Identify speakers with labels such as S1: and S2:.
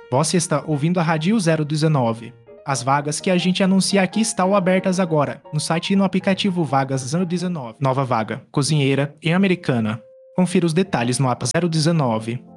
S1: Você está ouvindo a Rádio 019. As vagas que a gente anuncia aqui estão abertas agora, no site e no aplicativo Vagas 019. Nova vaga, cozinheira em Americana. Confira os detalhes no APA 019.